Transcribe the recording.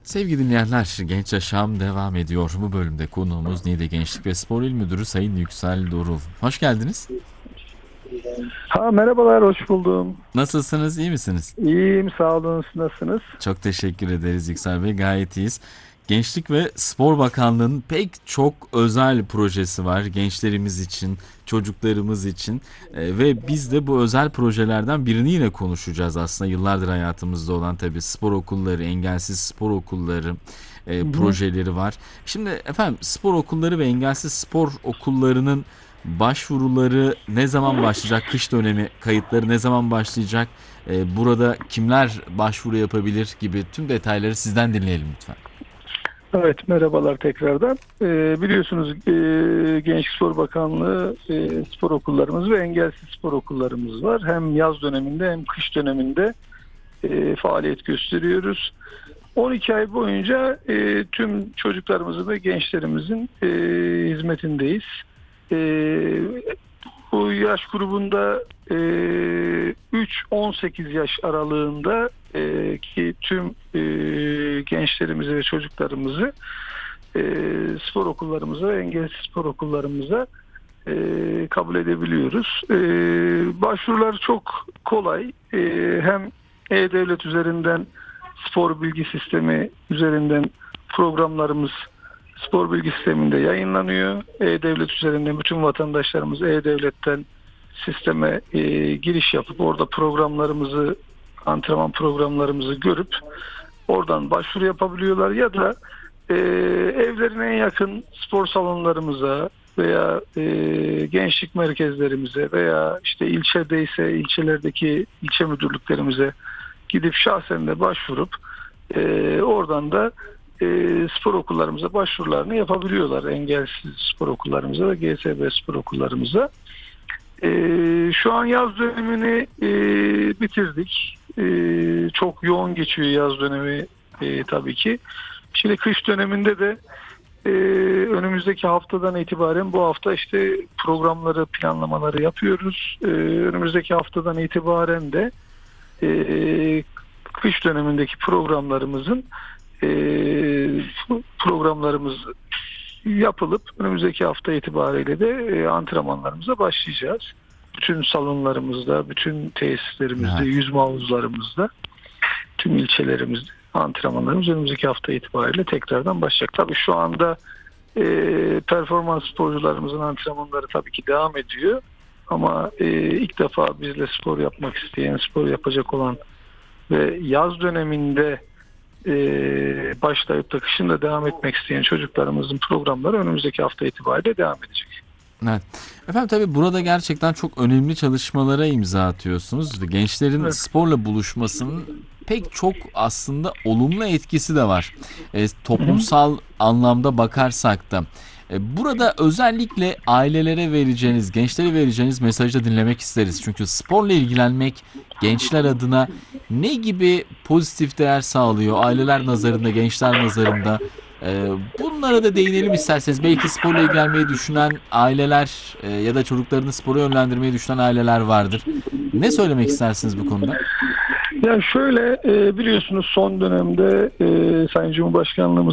Sevgili dinleyenler, Genç Yaşam devam ediyor. Bu bölümde konuğumuz Niğde Gençlik ve Spor İl Müdürü Sayın Yüksel Dorul. Hoş geldiniz. Merhabalar, hoş buldum. Nasılsınız, iyi misiniz? İyiyim, sağ olun. Siz nasılsınız? Çok teşekkür ederiz Yüksel Bey, gayet iyiyiz. Gençlik ve Spor Bakanlığı'nın pek çok özel projesi var gençlerimiz için, çocuklarımız için. Ve biz de bu özel projelerden birini yine konuşacağız aslında. Yıllardır hayatımızda olan tabii spor okulları, engelsiz spor okulları Hı hı. projeleri var. Şimdi efendim spor okulları ve engelsiz spor okullarının başvuruları ne zaman başlayacak? Kış dönemi kayıtları ne zaman başlayacak? Burada kimler başvuru yapabilir gibi tüm detayları sizden dinleyelim lütfen. Evet, merhabalar tekrardan. Biliyorsunuz Gençlik Spor Bakanlığı spor okullarımız ve engelsiz spor okullarımız var. Hem yaz döneminde hem kış döneminde faaliyet gösteriyoruz. 12 ay boyunca tüm çocuklarımızın ve gençlerimizin hizmetindeyiz. E, Bu yaş grubunda 3-18 yaş aralığında ki tüm gençlerimizi ve çocuklarımızı spor okullarımıza ve engelsiz spor okullarımıza kabul edebiliyoruz. Başvurular çok kolay. Hem E-Devlet üzerinden spor bilgi sistemi üzerinden programlarımız spor bilgi sisteminde yayınlanıyor. E-Devlet üzerinden bütün vatandaşlarımız E-Devlet'ten sisteme giriş yapıp orada programlarımızı, antrenman programlarımızı görüp oradan başvuru yapabiliyorlar ya da evlerine en yakın spor salonlarımıza veya gençlik merkezlerimize veya işte ilçedeyse ilçelerdeki ilçe müdürlüklerimize gidip şahsen de başvurup oradan da spor okullarımıza başvurularını yapabiliyorlar. Engelsiz spor okullarımıza ve GSB spor okullarımıza. Şu an yaz dönemini bitirdik. Çok yoğun geçiyor yaz dönemi tabii ki. Şimdi kış döneminde de önümüzdeki haftadan itibaren bu hafta işte programları, planlamaları yapıyoruz. Önümüzdeki haftadan itibaren de kış dönemindeki programlarımız yapılıp önümüzdeki hafta itibariyle de antrenmanlarımıza başlayacağız. Bütün salonlarımızda, bütün tesislerimizde, Evet. yüzme havuzlarımızda, tüm ilçelerimizde antrenmanlarımız önümüzdeki hafta itibariyle tekrardan başlayacak. Tabii şu anda performans sporcularımızın antrenmanları tabii ki devam ediyor. Ama ilk defa bizle spor yapmak isteyen, spor yapacak olan ve yaz döneminde başlayıp da kışın da devam etmek isteyen çocuklarımızın programları önümüzdeki hafta itibariyle devam edecek. Evet. Efendim tabii burada gerçekten çok önemli çalışmalara imza atıyorsunuz. Gençlerin Evet. sporla buluşmasının pek çok aslında olumlu etkisi de var. Hı hı. Toplumsal anlamda bakarsak da. Burada özellikle ailelere vereceğiniz, gençlere vereceğiniz mesajı da dinlemek isteriz. Çünkü sporla ilgilenmek gençler adına ne gibi pozitif değer sağlıyor? Aileler nazarında, gençler nazarında. Bunlara da değinelim isterseniz. Belki sporla ilgilenmeyi düşünen aileler ya da çocuklarını spora yönlendirmeyi düşünen aileler vardır. Ne söylemek istersiniz bu konuda? Yani şöyle biliyorsunuz son dönemde Sayın Cumhurbaşkanlığımız